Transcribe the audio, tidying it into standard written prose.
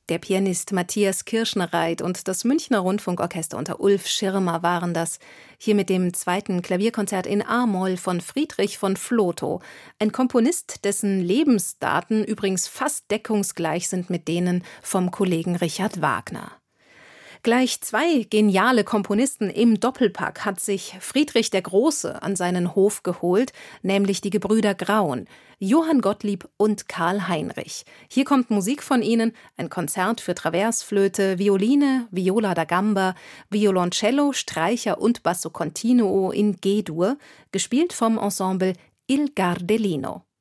Der Pianist Matthias Kirschnereit und das Münchner Rundfunkorchester unter Ulf Schirmer waren das. Hier mit dem 2. Klavierkonzert in a-Moll von Friedrich von Flotow. Ein Komponist, dessen Lebensdaten übrigens fast deckungsgleich sind mit denen vom Kollegen Richard Wagner. Gleich 2 geniale Komponisten im Doppelpack hat sich Friedrich der Große an seinen Hof geholt, nämlich die Gebrüder Graun, Johann Gottlieb und Karl Heinrich. Hier kommt Musik von ihnen, ein Konzert für Traversflöte, Violine, Viola da Gamba, Violoncello, Streicher und Basso Continuo in G-Dur, gespielt vom Ensemble Il Gardellino.